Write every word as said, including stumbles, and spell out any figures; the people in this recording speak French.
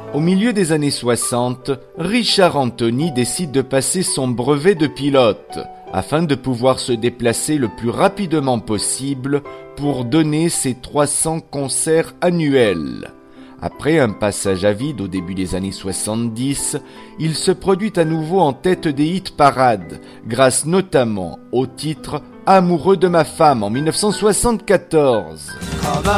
Au milieu des années soixante, Richard Anthony décide de passer son brevet de pilote afin de pouvoir se déplacer le plus rapidement possible pour donner ses trois cents concerts annuels. Après un passage à vide au début des années soixante-dix, il se produit à nouveau en tête des hit-parades, grâce notamment au titre « Amoureux de ma femme » en dix-neuf cent soixante-quatorze.